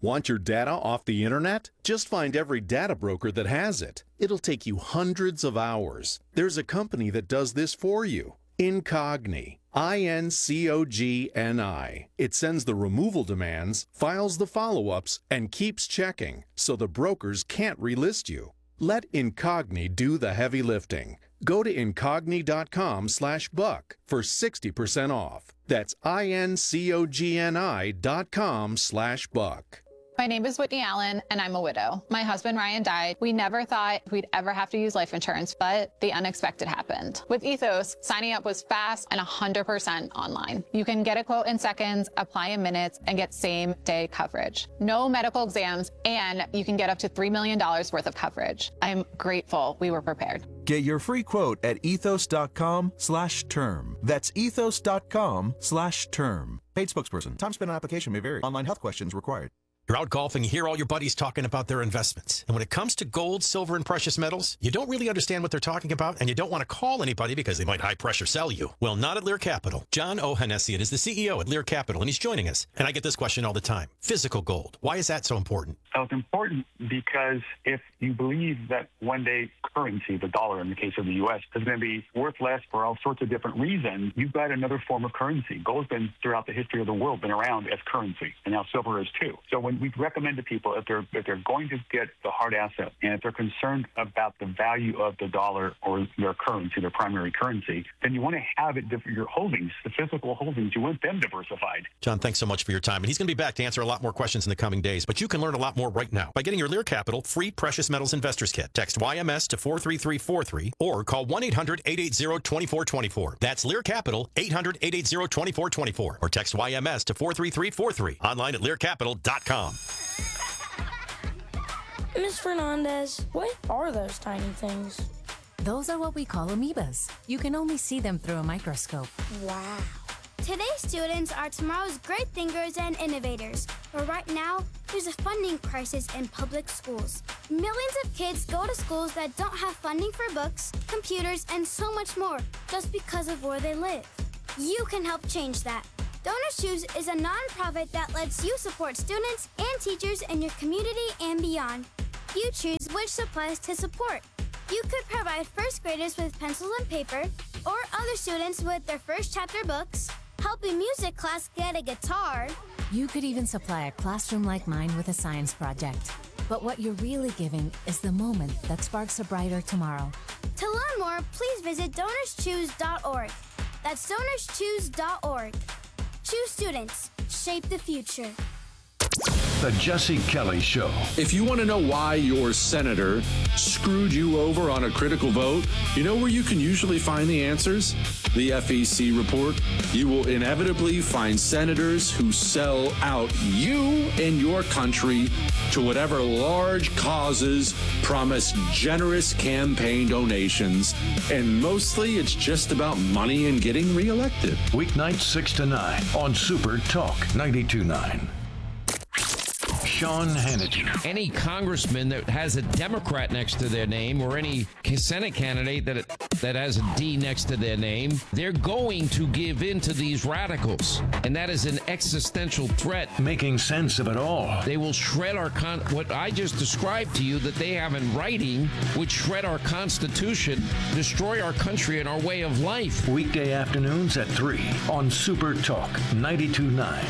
Want your data off the internet? Just find every data broker that has it. It'll take you hundreds of hours. There's a company that does this for you. Incogni. Incogni. It sends the removal demands, files the follow-ups, and keeps checking, so the brokers can't relist you. Let Incogni do the heavy lifting. Go to incogni.com/buck for 60% off. That's incogni.com/buck. My name is Whitney Allen, and I'm a widow. My husband, Ryan, died. We never thought we'd ever have to use life insurance, but the unexpected happened. With Ethos, signing up was fast and 100% online. You can get a quote in seconds, apply in minutes, and get same-day coverage. No medical exams, and you can get up to $3 million worth of coverage. I'm grateful we were prepared. Get your free quote at ethos.com/term. That's ethos.com/term. Paid spokesperson. Time spent on application may vary. Online health questions required. You're out golfing, you hear all your buddies talking about their investments. And when it comes to gold, silver, and precious metals, you don't really understand what they're talking about, and you don't want to call anybody because they might high-pressure sell you. Well, not at Lear Capital. John Ohanessian is the CEO at Lear Capital, and he's joining us. And I get this question all the time. Physical gold. Why is that so important? So it's important because if you believe that one day currency, the dollar in the case of the U.S., is going to be worth less for all sorts of different reasons, you've got another form of currency. Gold's been, throughout the history of the world, been around as currency, and now silver is too. So when we recommend to people, if they're going to get the hard asset, and if they're concerned about the value of the dollar or their currency, their primary currency, then you want to have it, your holdings, the physical holdings, you want them diversified. John, thanks so much for your time. And he's going to be back to answer a lot more questions in the coming days. But you can learn a lot more right now by getting your Lear Capital free Precious Metals Investors Kit. Text YMS to 43343 or call 1-800-880-2424. That's Lear Capital, 800-880-2424. Or text YMS to 43343. Online at learcapital.com. Ms. Fernandez, what are those tiny things? Those are what we call amoebas. You can only see them through a microscope. Wow. Today's students are tomorrow's great thinkers and innovators. But right now, there's a funding crisis in public schools. Millions of kids go to schools that don't have funding for books, computers, and so much more just because of where they live. You can help change that. Donors Choose is a nonprofit that lets you support students and teachers in your community and beyond. You choose which supplies to support. You could provide first graders with pencils and paper, or other students with their first chapter books, help a music class get a guitar. You could even supply a classroom like mine with a science project. But what you're really giving is the moment that sparks a brighter tomorrow. To learn more, please visit DonorsChoose.org. That's DonorsChoose.org. Choose students. Shape the future. The Jesse Kelly Show. If you want to know why your senator screwed you over on a critical vote, you know where you can usually find the answers? The FEC report. You will inevitably find senators who sell out you and your country to whatever large causes, promise generous campaign donations, and mostly it's just about money and getting reelected. Weeknights 6 to 9 on Super Talk 92.9. Sean Hannity. Any congressman that has a Democrat next to their name or any Senate candidate that has a D next to their name, they're going to give in to these radicals. And that is an existential threat. Making sense of it all. They will shred our what I just described to you that they have in writing would shred our Constitution, destroy our country and our way of life. Weekday afternoons at 3 on Super Talk 92.9.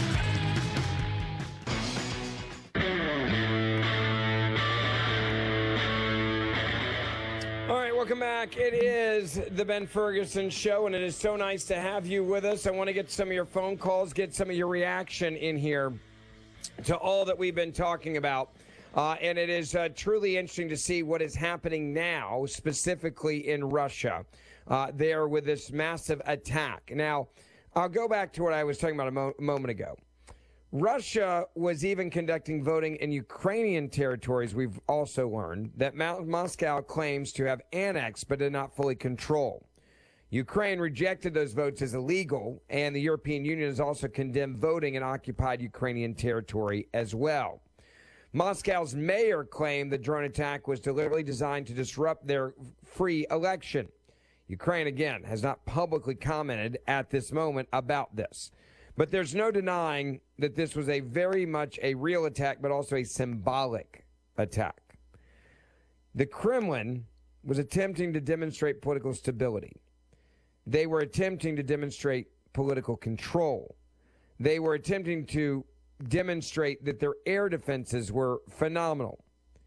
Welcome back. It is the Ben Ferguson Show, and it is so nice to have you with us. I want to get some of your phone calls, get some of your reaction in here to all that we've been talking about. And it is truly interesting to see what is happening now, specifically in Russia, there with this massive attack. Now, I'll go back to what I was talking about a moment ago. Russia was even conducting voting in Ukrainian territories, we've also learned, that Moscow claims to have annexed but did not fully control. Ukraine rejected those votes as illegal, and the European Union has also condemned voting in occupied Ukrainian territory as well. Moscow's mayor claimed the drone attack was deliberately designed to disrupt their free election. Ukraine, again, has not publicly commented at this moment about this. But there's no denying that this was a very much a real attack, but also a symbolic attack. The Kremlin was attempting to demonstrate political stability. They were attempting to demonstrate political control. They were attempting to demonstrate that their air defenses were phenomenal.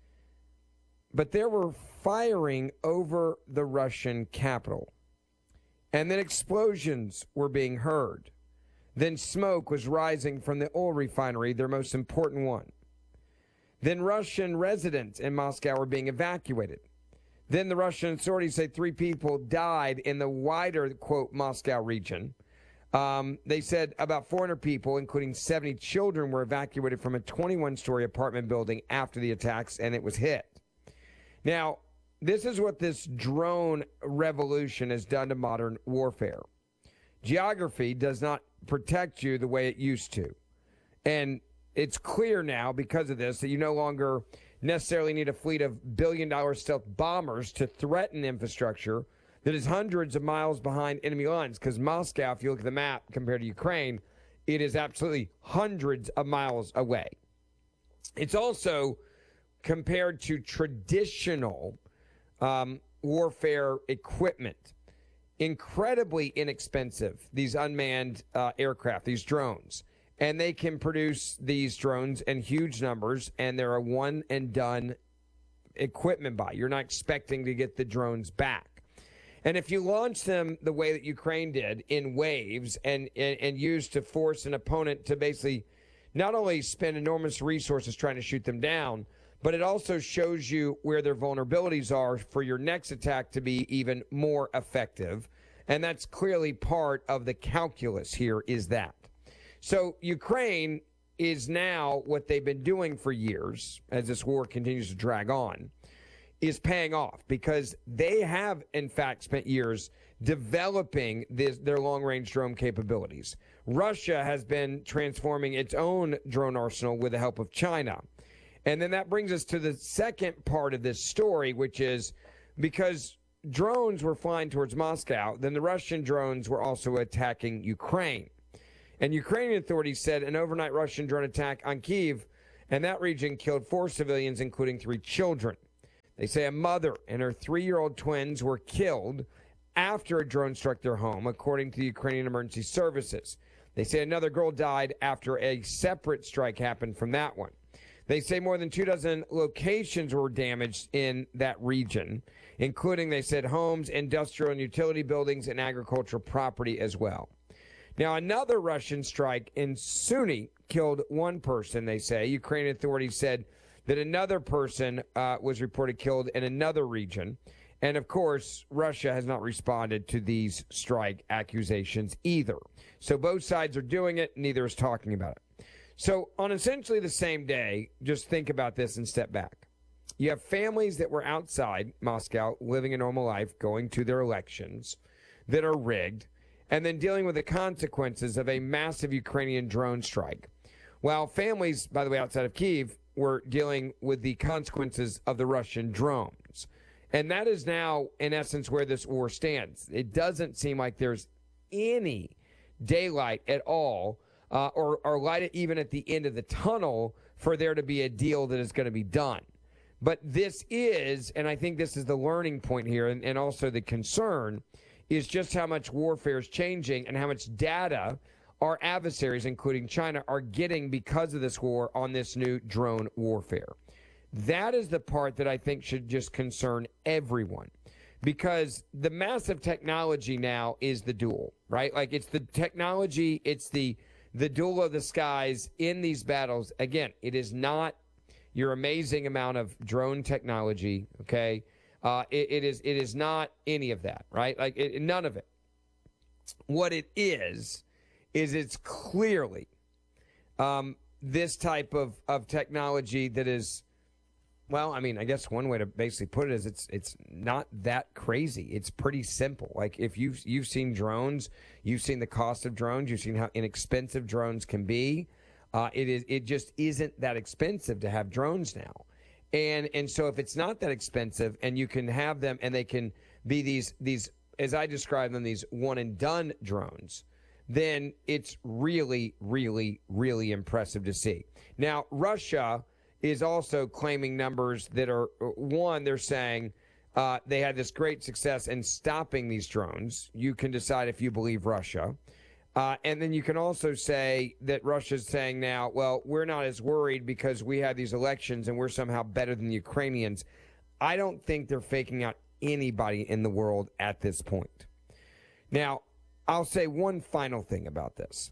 But they were firing over the Russian capital. And then explosions were being heard. Then smoke was rising from the oil refinery, their most important one. Then Russian residents in Moscow were being evacuated. Then the Russian authorities say 3 people died in the wider, quote, Moscow region. They said about 400 people, including 70 children, were evacuated from a 21-story apartment building after the attacks, and it was hit. Now, this is what this drone revolution has done to modern warfare. Geography does not protect you the way it used to. And it's clear now because of this that you no longer necessarily need a fleet of billion-dollar stealth bombers to threaten infrastructure that is hundreds of miles behind enemy lines. Because Moscow, if you look at the map compared to Ukraine, it is absolutely hundreds of miles away. It's also compared to traditional warfare equipment. Incredibly inexpensive, these unmanned aircraft, these drones. And they can produce these drones in huge numbers, and they're a one-and-done equipment buy. You're not expecting to get the drones back. And if you launch them the way that Ukraine did, in waves, and use to force an opponent to basically not only spend enormous resources trying to shoot them down, but it also shows you where their vulnerabilities are for your next attack to be even more effective. And that's clearly part of the calculus here, is that. So Ukraine is now, what they've been doing for years, as this war continues to drag on, is paying off, because they have, in fact, spent years developing their long-range drone capabilities. Russia has been transforming its own drone arsenal with the help of China. And then that brings us to the second part of this story, which is because drones were flying towards Moscow, then the Russian drones were also attacking Ukraine. And Ukrainian authorities said an overnight Russian drone attack on Kyiv and that region killed 4 civilians, including 3 children. They say a mother and her 3-year-old twins were killed after a drone struck their home, according to the Ukrainian Emergency Services. They say another girl died after a separate strike happened from that one. They say more than 24 locations were damaged in that region, including, they said, homes, industrial and utility buildings, and agricultural property as well. Now, another Russian strike in Sumy killed 1 person, they say. Ukrainian authorities said that another person was reported killed in another region. And, of course, Russia has not responded to these strike accusations either. So both sides are doing it, neither is talking about it. So on essentially the same day, just think about this and step back. You have families that were outside Moscow living a normal life, going to their elections that are rigged, and then dealing with the consequences of a massive Ukrainian drone strike. While families, by the way, outside of Kyiv were dealing with the consequences of the Russian drones. And that is now, in essence, where this war stands. It doesn't seem like there's any daylight at all, or light even at the end of the tunnel for there to be a deal that is going to be done. But this is, and I think this is the learning point here, and also the concern, is just how much warfare is changing and how much data our adversaries, including China, are getting because of this war on this new drone warfare. That is the part that I think should just concern everyone, because the massive technology now is the duel, right? Like, it's the technology, it's the duel of the skies in these battles. Again, it is not your amazing amount of drone technology, okay? It is not any of that, right? Like, none of it. What it is it's clearly this type of technology that is, well, I mean, I guess one way to basically put it is it's not that crazy. It's pretty simple. Like, if you've seen drones, you've seen the cost of drones, you've seen how inexpensive drones can be. It just isn't that expensive to have drones now. And so if it's not that expensive and you can have them and they can be these as I describe them, these one and done drones, then it's really, really, really impressive to see. Now, Russia is also claiming numbers that are, one, they're saying they had this great success in stopping these drones. You can decide if you believe Russia. And then you can also say that Russia's saying now, well, we're not as worried because we had these elections and we're somehow better than the Ukrainians. I don't think they're faking out anybody in the world at this point. Now, I'll say one final thing about this.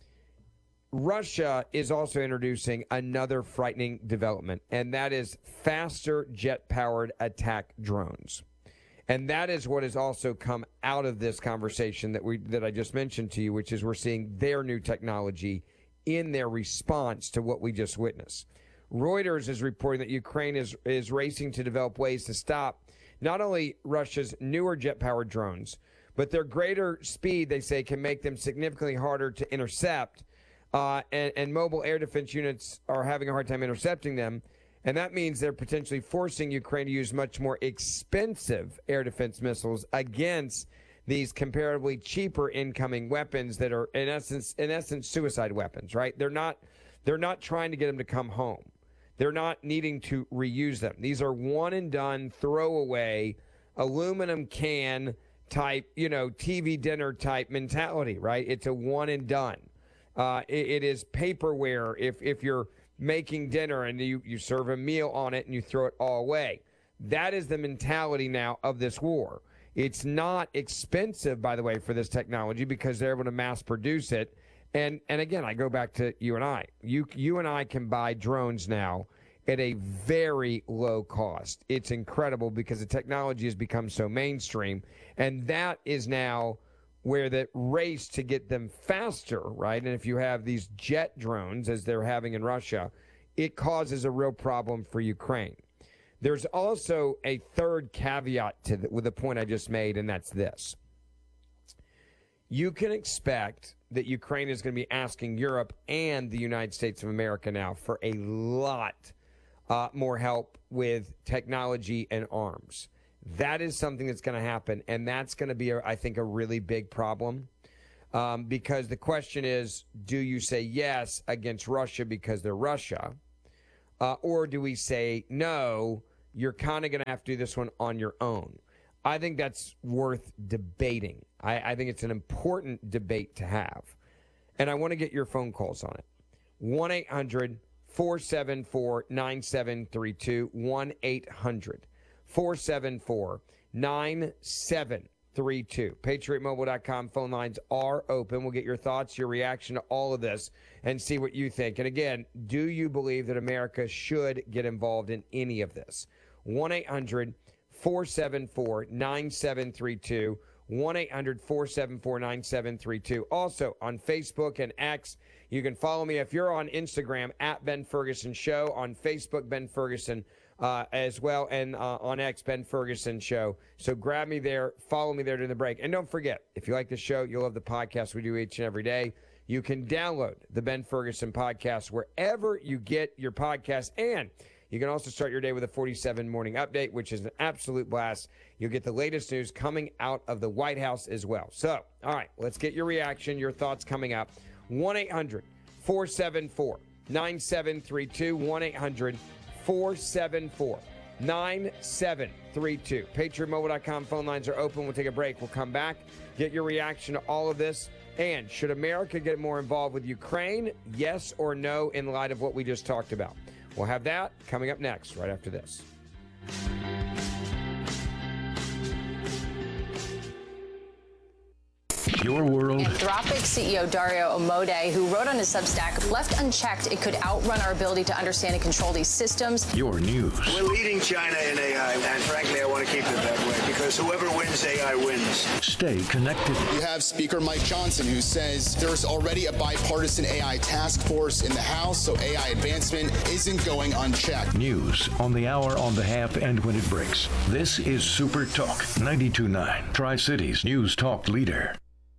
Russia is also introducing another frightening development, and that is faster jet-powered attack drones. And that is what has also come out of this conversation that I just mentioned to you, which is we're seeing their new technology in their response to what we just witnessed. Reuters is reporting that Ukraine is racing to develop ways to stop not only Russia's newer jet-powered drones, but their greater speed, they say, can make them significantly harder to intercept. And mobile air defense units are having a hard time intercepting them. And that means they're potentially forcing Ukraine to use much more expensive air defense missiles against these comparatively cheaper incoming weapons that are in essence suicide weapons, right? They're not trying to get them to come home. They're not needing to reuse them. These are one and done, throwaway, aluminum can type, TV dinner type mentality, right? It's a one and done. It is paperware if you're making dinner and you serve a meal on it and you throw it all away. That is the mentality now of this war. It's not expensive, by the way, for this technology because they're able to mass produce it. And again, I go back to you and I. You and I can buy drones now at a very low cost. It's incredible because the technology has become so mainstream. And that is now where the race to get them faster, right? And if you have these jet drones, as they're having in Russia, it causes a real problem for Ukraine. There's also a third caveat with the point I just made, and that's this. You can expect that Ukraine is going to be asking Europe and the United States of America now for a lot more help with technology and arms. That is something that's going to happen, and that's going to be, I think, a really big problem because the question is, do you say yes against Russia because they're Russia, or do we say no, you're kind of going to have to do this one on your own? I think that's worth debating. I think it's an important debate to have, and I want to get your phone calls on it. 1-800-474-9732, 1-800-474-9732. PatriotMobile.com phone lines are open. We'll get your thoughts, your reaction to all of this, and see what you think. And again, do you believe that America should get involved in any of this? 1-800-474-9732. 1-800-474-9732. Also on Facebook and X, you can follow me. If you're on Instagram, at Ben Ferguson Show. On Facebook, Ben Ferguson as well. And on X, Ben Ferguson Show. So grab me there. Follow me there during the break. And don't forget, if you like the show, you'll love the podcast we do each and every day. You can download the Ben Ferguson podcast wherever you get your podcast. And you can also start your day with a 47 morning update, which is an absolute blast. You'll get the latest news coming out of the White House as well. So, all right, let's get your reaction, your thoughts coming up. 1-800-474-9732. 1-800-474-9732. PatriotMobile.com phone lines are open. We'll take a break. We'll come back, get your reaction to all of this. And should America get more involved with Ukraine? Yes or no in light of what we just talked about? We'll have that coming up next, right after this. Your world. Anthropic CEO Dario Amodei, who wrote on his Substack, left unchecked, it could outrun our ability to understand and control these systems. Your news. We're leading China in AI, and frankly, I want to keep it that way because whoever wins, AI wins. Stay connected. You have Speaker Mike Johnson, who says there's already a bipartisan AI task force in the House, so AI advancement isn't going unchecked. News on the hour, on the half, and when it breaks. This is Super Talk 92.9, Tri-Cities News Talk leader.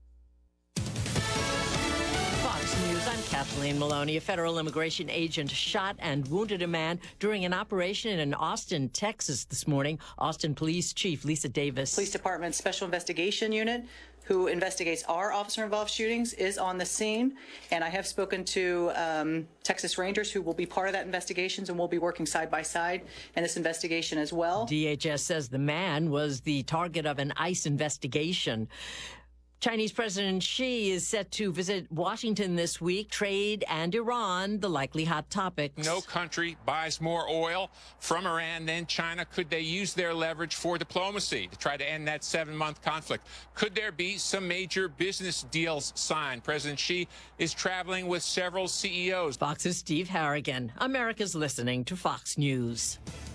Kathleen Maloney. A federal immigration agent shot and wounded a man during an operation in Austin, Texas this morning. Austin Police Chief Lisa Davis. Police Department Special Investigation Unit who investigates our officer-involved shootings, is on the scene, and I have spoken to Texas Rangers, who will be part of that investigation, and we'll be working side by side in this investigation as well. DHS says the man was the target of an ICE investigation. Chinese President Xi is set to visit Washington this week. Trade and Iran, the likely hot topics. No country buys more oil from Iran than China. Could they use their leverage for diplomacy to try to end that 7-month conflict? Could there be some major business deals signed? President Xi is traveling with several CEOs. Fox's Steve Harrigan. America's listening to Fox News.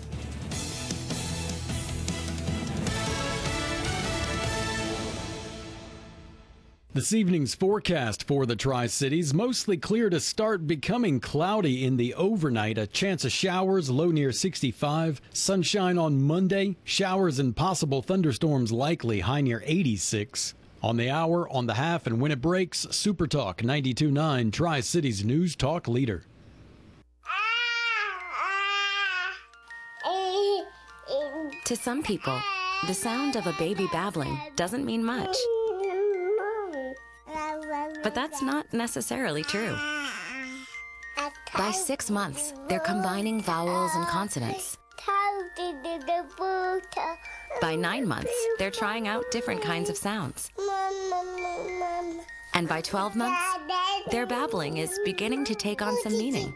This evening's forecast for the Tri-Cities, mostly clear to start becoming cloudy in the overnight. A chance of showers, low near 65. Sunshine on Monday. Showers and possible thunderstorms likely, high near 86. On the hour, on the half, and when it breaks, Super Talk 92.9, Tri-Cities News Talk leader. To some people, the sound of a baby babbling doesn't mean much. But that's not necessarily true. By 6 months, they're combining vowels and consonants. By 9 months, they're trying out different kinds of sounds. And by 12 months, their babbling is beginning to take on some meaning.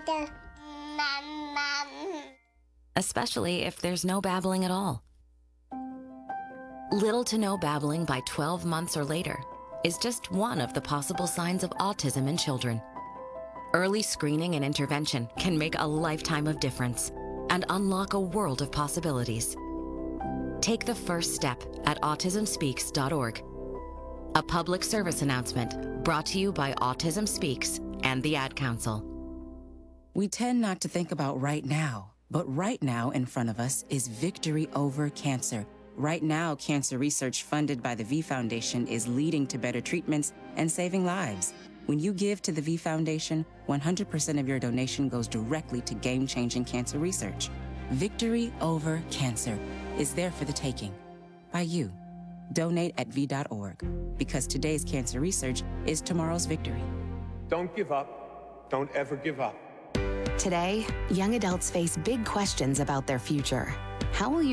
Especially if there's no babbling at all. Little to no babbling by 12 months or later is just one of the possible signs of autism in children. Early screening and intervention can make a lifetime of difference and unlock a world of possibilities. Take the first step at autismspeaks.org. A public service announcement brought to you by Autism Speaks and the Ad Council. We tend not to think about right now, but right now in front of us is victory over cancer. Right now, cancer research funded by the V Foundation is leading to better treatments and saving lives. When you give to the V Foundation, 100% of your donation goes directly to game-changing cancer research. Victory over cancer is there for the taking. By you. Donate at V.org, because today's cancer research is tomorrow's victory. Don't give up. Don't ever give up. Today, young adults face big questions about their future. How will you